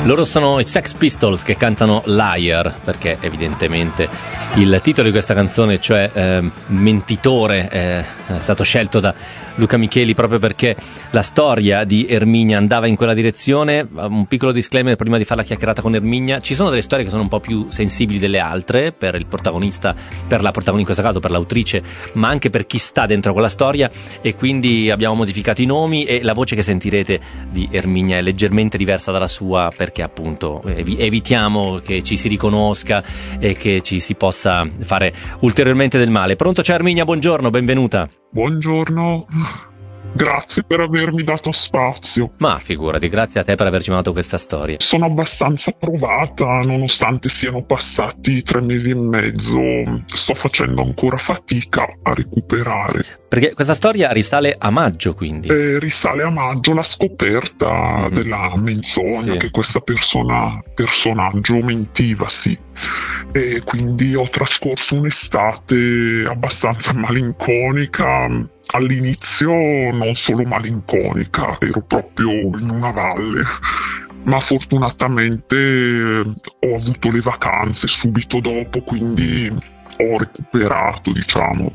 Loro sono i Sex Pistols che cantano Liar, perché evidentemente il titolo di questa canzone, cioè Mentitore, è stato scelto da Luca Micheli proprio perché la storia di Erminia andava in quella direzione. Un piccolo disclaimer prima di fare la chiacchierata con Erminia: ci sono delle storie che sono un po' più sensibili delle altre per il protagonista, per la protagonista, in questo caso per l'autrice, ma anche per chi sta dentro quella storia, e quindi abbiamo modificato i nomi e la voce che sentirete di Erminia è leggermente diversa dalla sua, perché appunto evitiamo che ci si riconosca e che ci si possa fare ulteriormente del male. Pronto? Ciao Erminia, buongiorno, benvenuta. Buongiorno, grazie per avermi dato spazio. Ma figurati, grazie a te per averci mandato questa storia. Sono abbastanza provata, nonostante siano passati 3 mesi e mezzo, sto facendo ancora fatica a recuperare. Perché questa storia risale a maggio, quindi? Risale a maggio la scoperta della menzogna, che questa personaggio mentiva, sì. E quindi ho trascorso un'estate abbastanza malinconica. All'inizio non solo malinconica, ero proprio in una valle, ma fortunatamente ho avuto le vacanze subito dopo, quindi ho recuperato, diciamo.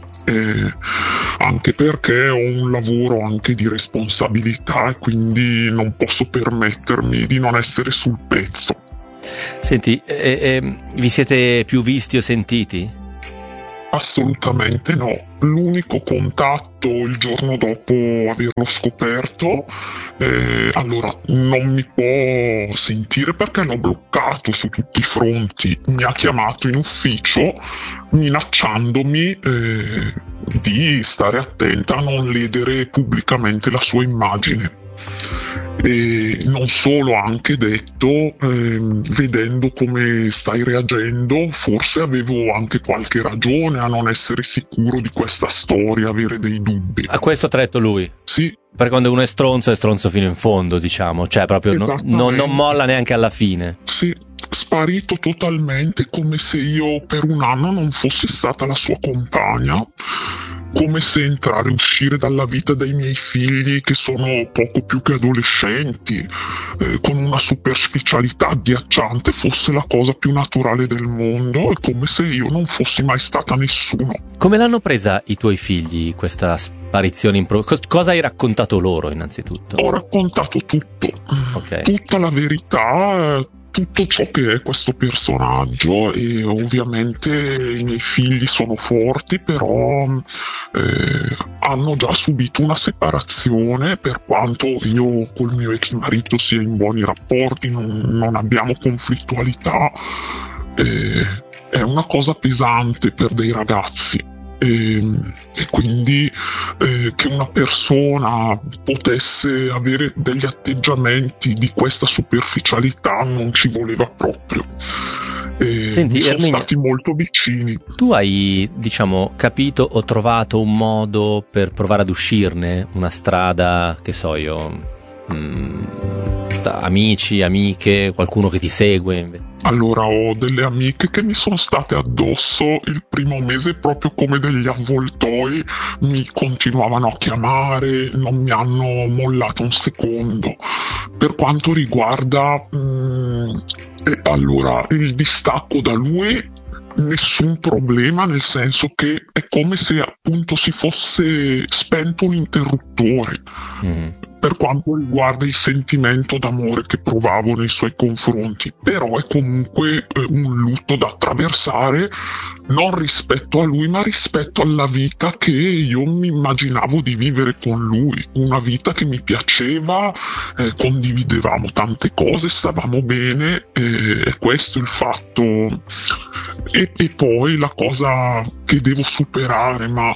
Anche perché ho un lavoro anche di responsabilità e quindi non posso permettermi di non essere sul pezzo. Senti, vi siete più visti o sentiti? Assolutamente no. L'unico contatto il giorno dopo averlo scoperto, allora non mi può sentire perché l'ho bloccato su tutti i fronti. Mi ha chiamato in ufficio minacciandomi di stare attenta a non ledere pubblicamente la sua immagine. E non solo, ha anche detto, vedendo come stai reagendo, forse avevo anche qualche ragione a non essere sicuro di questa storia, avere dei dubbi. A questo ha detto lui? Sì. Perché quando uno è stronzo fino in fondo, diciamo, cioè proprio non molla neanche alla fine. Sì, sparito totalmente, come se io per un anno non fossi stata la sua compagna, come se entrare e uscire dalla vita dei miei figli, che sono poco più che adolescenti, con una superficialità agghiacciante, fosse la cosa più naturale del mondo, e come se io non fossi mai stata nessuno. Come l'hanno presa i tuoi figli questa sparizione cosa hai raccontato loro innanzitutto? Ho raccontato tutto, okay. Tutta la verità, tutto ciò che è questo personaggio, e ovviamente i miei figli sono forti, però hanno già subito una separazione, per quanto io col mio ex marito sia in buoni rapporti, non abbiamo conflittualità. È una cosa pesante per dei ragazzi. E quindi che una persona potesse avere degli atteggiamenti di questa superficialità non ci voleva proprio. Senti, sono Erminia, stati molto vicini. Tu hai, diciamo, capito o trovato un modo per provare ad uscirne? Una strada, che so io, amici, amiche, qualcuno che ti segue? Allora, ho delle amiche che mi sono state addosso il primo mese proprio come degli avvoltoi, mi continuavano a chiamare, non mi hanno mollato un secondo. Per quanto riguarda allora il distacco da lui, nessun problema, nel senso che è come se appunto si fosse spento un interruttore. Per quanto riguarda il sentimento d'amore che provavo nei suoi confronti, però è comunque un lutto da attraversare, non rispetto a lui ma rispetto alla vita che io mi immaginavo di vivere con lui, una vita che mi piaceva, condividevamo tante cose, stavamo bene, e questo è il fatto. E poi la cosa che devo superare, ma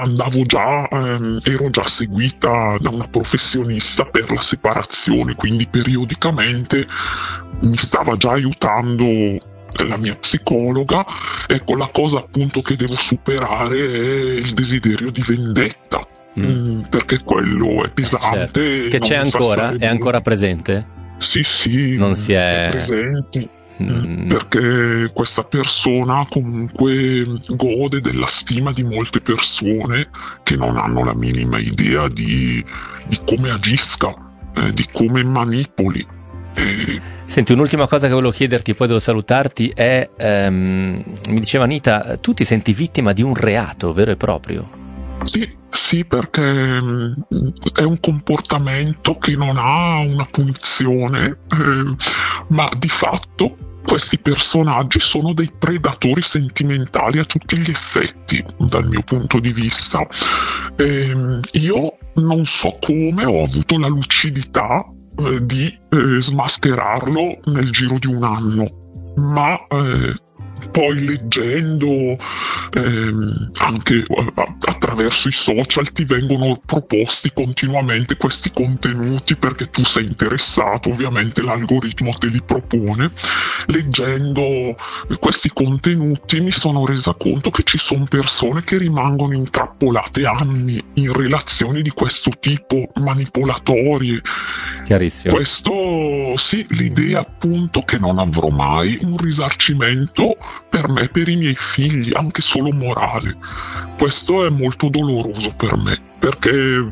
ero già seguita da una professionista per la separazione, quindi periodicamente mi stava già aiutando la mia psicologa. Ecco, la cosa appunto che devo superare è il desiderio di vendetta, perché quello è pesante. Certo. Che c'è ancora? È ancora presente? Sì, non si è presente. Perché questa persona comunque gode della stima di molte persone che non hanno la minima idea di come agisca, di come manipoli. Senti, un'ultima cosa che volevo chiederti, poi devo salutarti, è, mi diceva Anita, tu ti senti vittima di un reato vero e proprio? Sì, perché è un comportamento che non ha una punizione, ma di fatto questi personaggi sono dei predatori sentimentali a tutti gli effetti, dal mio punto di vista. Io non so come ho avuto la lucidità di smascherarlo nel giro di un anno, ma poi leggendo anche attraverso i social ti vengono proposti continuamente questi contenuti perché tu sei interessato, ovviamente l'algoritmo te li propone. Leggendo questi contenuti mi sono resa conto che ci sono persone che rimangono intrappolate anni in relazioni di questo tipo, manipolatorie. Chiarissimo. Questo sì, l'idea appunto che non avrò mai un risarcimento per me e per i miei figli, anche solo morale. Questo è molto doloroso per me, perché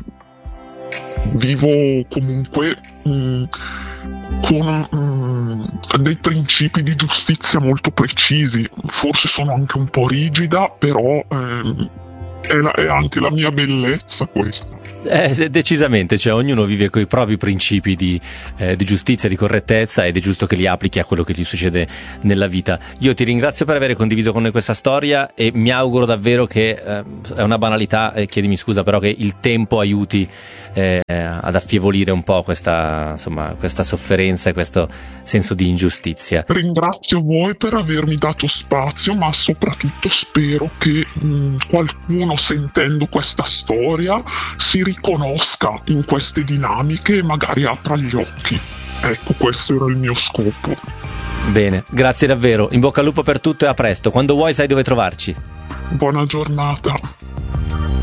vivo comunque con dei principi di giustizia molto precisi. Forse sono anche un po' rigida, però è anche la mia bellezza questa. Decisamente, cioè ognuno vive coi propri principi di giustizia, di correttezza, ed è giusto che li applichi a quello che gli succede nella vita. Io ti ringrazio per aver condiviso con noi questa storia e mi auguro davvero che è una banalità, chiedimi scusa, però che il tempo aiuti ad affievolire un po' questa sofferenza e questo senso di ingiustizia. Ringrazio voi per avermi dato spazio, ma soprattutto spero che qualcuno, sentendo questa storia, si riconosca in queste dinamiche e magari apra gli occhi. Ecco, questo era il mio scopo. Bene, grazie davvero, in bocca al lupo per tutto e a presto. Quando vuoi sai dove trovarci. Buona giornata.